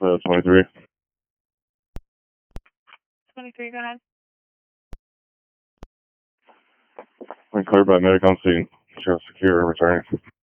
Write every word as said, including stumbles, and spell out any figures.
Uh, twenty-three. twenty-three, go ahead. I'm cleared by medic on scene. Sheriff Secure returning.